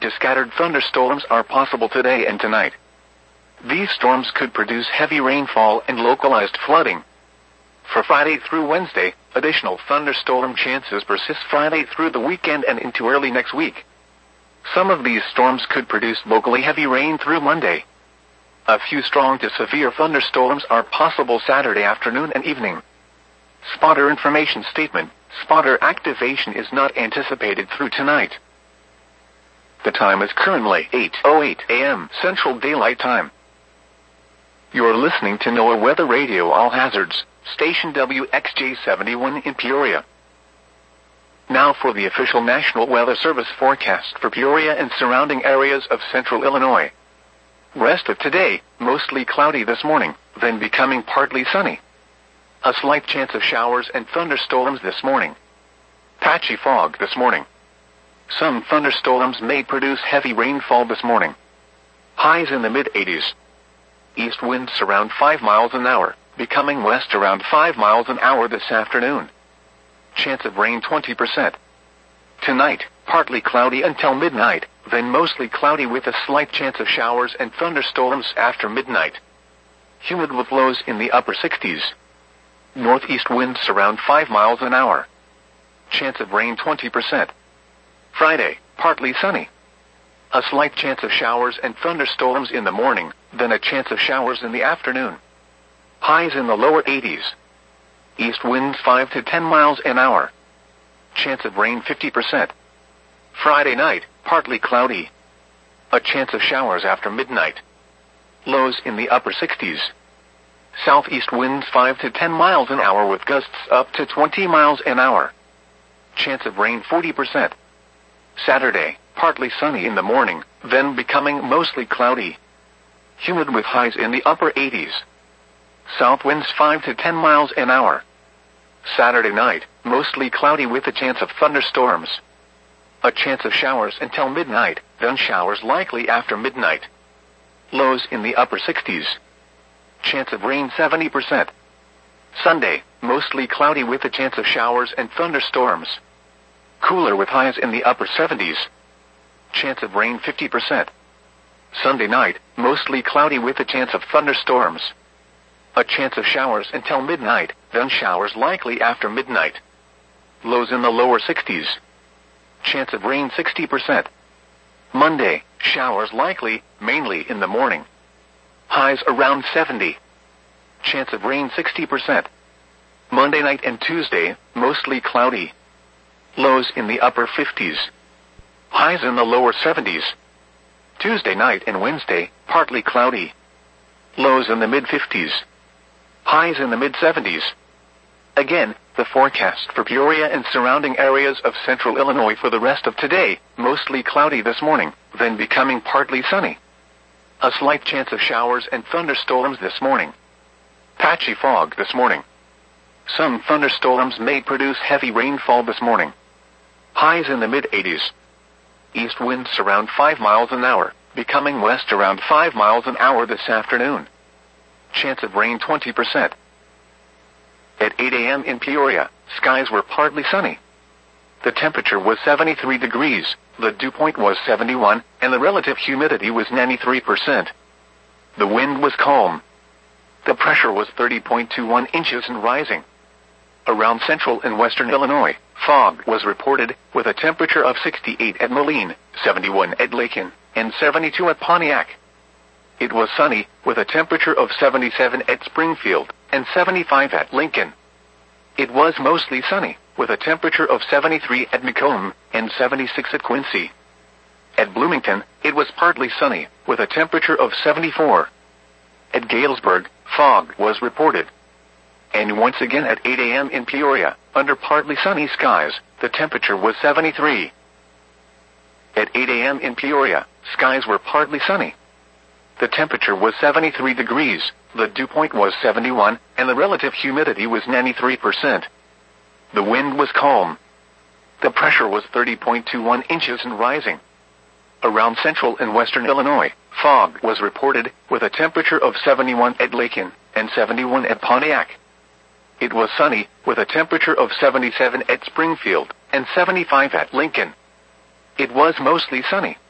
to scattered thunderstorms are possible today and tonight. These storms could produce heavy rainfall and localized flooding. For Friday through Wednesday, additional thunderstorm chances persist Friday through the weekend and into early next week. Some of these storms could produce locally heavy rain through Monday. A few strong to severe thunderstorms are possible Saturday afternoon and evening. Spotter information statement. Spotter activation is not anticipated through tonight. The time is currently 8:08 a.m. Central Daylight Time. You're listening to NOAA Weather Radio All Hazards, station WXJ71 in Peoria. Now for the official National Weather Service forecast for Peoria and surrounding areas of central Illinois. Rest of today, mostly cloudy this morning, then becoming partly sunny. A slight chance of showers and thunderstorms this morning. Patchy fog this morning. Some thunderstorms may produce heavy rainfall this morning. Highs in the mid-80s. East winds around 5 miles an hour, becoming west around 5 miles an hour this afternoon. Chance of rain 20%. Tonight, partly cloudy until midnight, then mostly cloudy with a slight chance of showers and thunderstorms after midnight. Humid with lows in the upper 60s. Northeast winds around 5 miles an hour. Chance of rain 20%. Friday, partly sunny. A slight chance of showers and thunderstorms in the morning, then a chance of showers in the afternoon. Highs in the lower 80s. East winds 5 to 10 miles an hour. Chance of rain 50%. Friday night, partly cloudy. A chance of showers after midnight. Lows in the upper 60s. Southeast winds 5 to 10 miles an hour with gusts up to 20 miles an hour. Chance of rain 40%. Saturday, partly sunny in the morning, then becoming mostly cloudy. Humid with highs in the upper 80s. South winds 5 to 10 miles an hour. Saturday night, mostly cloudy with a chance of thunderstorms. A chance of showers until midnight, then showers likely after midnight. Lows in the upper 60s. Chance of rain 70%. Sunday, mostly cloudy with a chance of showers and thunderstorms. Cooler with highs in the upper 70s. Chance of rain 50%. Sunday night, mostly cloudy with a chance of thunderstorms. A chance of showers until midnight, then showers likely after midnight. Lows in the lower 60s. Chance of rain 60%. Monday, showers likely, mainly in the morning. Highs around 70. Chance of rain 60%. Monday night and Tuesday, mostly cloudy. Lows in the upper 50s. Highs in the lower 70s. Tuesday night and Wednesday, partly cloudy. Lows in the mid-50s. Highs in the mid-70s. Again, the forecast for Peoria and surrounding areas of central Illinois for the rest of today, mostly cloudy this morning, then becoming partly sunny. A slight chance of showers and thunderstorms this morning. Patchy fog this morning. Some thunderstorms may produce heavy rainfall this morning. Highs in the mid-80s. East winds around 5 miles an hour, becoming west around 5 miles an hour this afternoon. Chance of rain 20%. At 8 a.m. in Peoria, skies were partly sunny. The temperature was 73 degrees, the dew point was 71, and the relative humidity was 93%. The wind was calm. The pressure was 30.21 inches and rising. Around central and western Illinois, fog was reported, with a temperature of 68 at Moline, 71 at Lakin, and 72 at Pontiac. It was sunny, with a temperature of 77 at Springfield, and 75 at Lincoln. It was mostly sunny, with a temperature of 73 at Macomb, and 76 at Quincy. At Bloomington, it was partly sunny, with a temperature of 74. At Galesburg, fog was reported. And once again at 8 a.m. in Peoria, under partly sunny skies, the temperature was 73. At 8 a.m. in Peoria, skies were partly sunny. The temperature was 73 degrees, the dew point was 71, and the relative humidity was 93%. The wind was calm. The pressure was 30.21 inches and rising. Around central and western Illinois, fog was reported, with a temperature of 71 at Lakin, and 71 at Pontiac. It was sunny, with a temperature of 77 at Springfield, and 75 at Lincoln. It was mostly sunny,